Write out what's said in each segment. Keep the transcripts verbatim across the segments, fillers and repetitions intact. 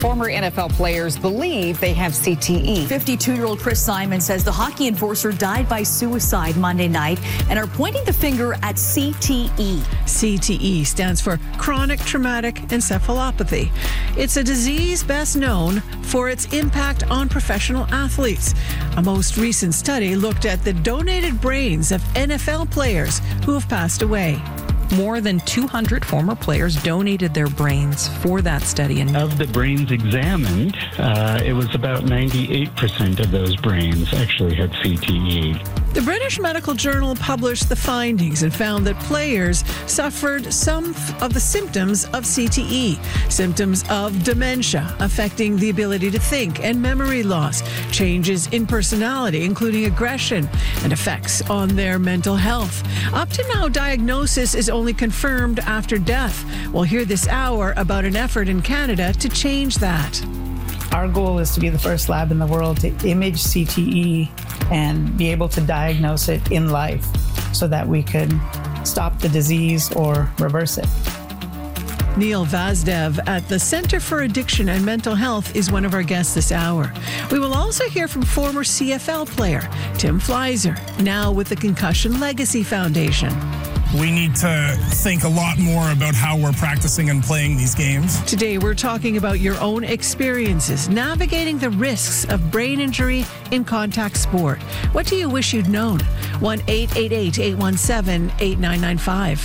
Former N F L players believe they have C T E. fifty-two-year-old Chris Simon says the hockey enforcer died by suicide Monday night and are pointing the finger at C T E. C T E stands for chronic traumatic encephalopathy. It's a disease best known for its impact on professional athletes. A most recent study looked at the donated brains of N F L players who have passed away. More than two hundred former players donated their brains for that study. And of the brains examined, uh, it was about ninety-eight percent of those brains actually had C T E. The British Medical Journal published the findings and found that players suffered some of the symptoms of C T E, symptoms of dementia affecting the ability to think and memory loss, changes in personality, including aggression, and effects on their mental health. Up to now, diagnosis is only confirmed after death. We'll hear this hour about an effort in Canada to change that. Our goal is to be the first lab in the world to image C T E and be able to diagnose it in life so that we can stop the disease or reverse it. Neil Vazdev at the Center for Addiction and Mental Health is one of our guests this hour. We will also hear from former C F L player Tim Fleiser, now with the Concussion Legacy Foundation. We need to think a lot more about how we're practicing and playing these games. Today, we're talking about your own experiences, navigating the risks of brain injury in contact sport. What do you wish you'd known? one eight eight eight, eight one seven, eight nine nine five.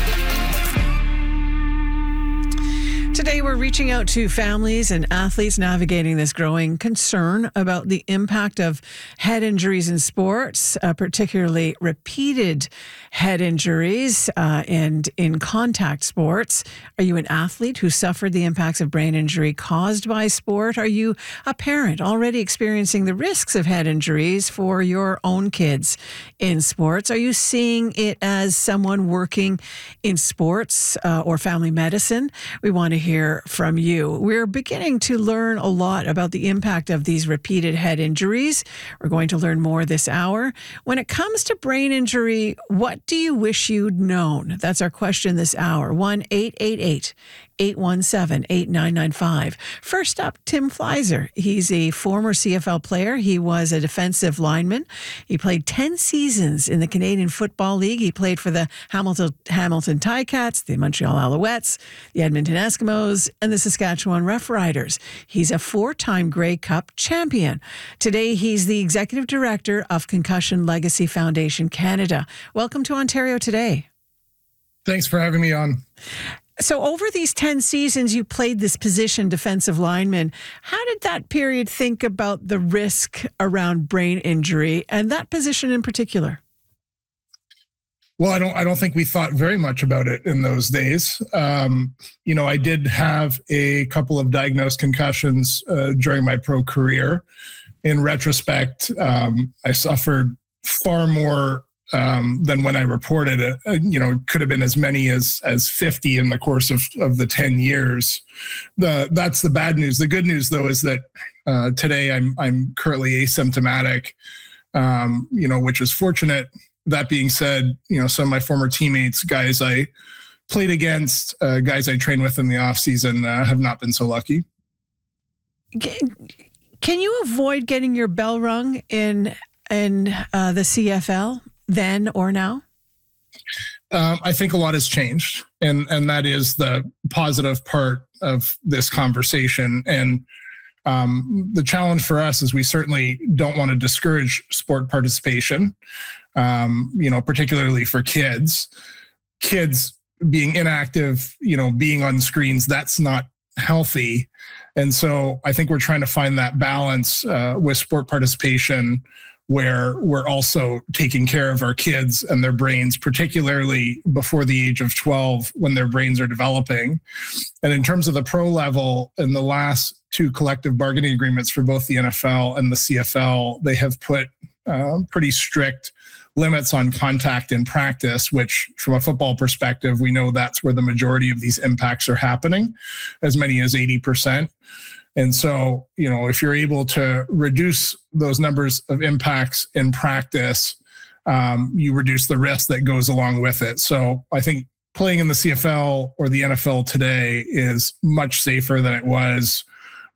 Today, we're reaching out to families and athletes navigating this growing concern about the impact of head injuries in sports, uh, particularly repeated head injuries uh, and in contact sports. Are you an athlete who suffered the impacts of brain injury caused by sport? Are you a parent already experiencing the risks of head injuries for your own kids in sports? Are you seeing it as someone working in sports uh, or family medicine? We want to hear from you. We're beginning to learn a lot about the impact of these repeated head injuries. We're going to learn more this hour. When it comes to brain injury, what do you wish you'd known? That's our question this hour. one eight eight eight, eight one seven, eight nine nine five. First up, Tim Fleiser. He's a former C F L player. He was a defensive lineman. He played ten seasons in the Canadian Football League. He played for the Hamilton Hamilton Ticats, the Montreal Alouettes, the Edmonton Eskimos, and the Saskatchewan Roughriders. He's a four-time Grey Cup champion. Today, he's the executive director of Concussion Legacy Foundation Canada. Welcome to Ontario Today. Thanks for having me on. So over these ten seasons, you played this position, defensive lineman. How did that period think about the risk around brain injury and that position in particular? Well, I don't I don't think we thought very much about it in those days. Um, you know, I did have a couple of diagnosed concussions uh, during my pro career. In retrospect, um, I suffered far more um, than when I reported it. Uh, you know, it could have been as many as as fifty in the course of, of the ten years. The that's the bad news. The good news, though, is that uh, today I'm I'm currently asymptomatic. Um, you know, which is fortunate. That being said, you know, some of my former teammates, guys I played against, uh, guys I trained with in the off season, uh, have not been so lucky. Can you avoid getting your bell rung in in uh, the C F L then or now? Um, I think a lot has changed, and and that is the positive part of this conversation. And um, the challenge for us is we certainly don't want to discourage sport participation. Um, you know, particularly for kids, kids being inactive, you know, being on screens, that's not healthy. And so I think we're trying to find that balance uh, with sport participation where we're also taking care of our kids and their brains, particularly before the age of twelve when their brains are developing. And in terms of the pro level, in the last two collective bargaining agreements for both the N F L and the C F L, they have put uh, pretty strict limits on contact in practice, which from a football perspective, we know that's where the majority of these impacts are happening, as many as eighty percent. And so, you know, if you're able to reduce those numbers of impacts in practice, um, you reduce the risk that goes along with it. So I think playing in the C F L or the N F L today is much safer than it was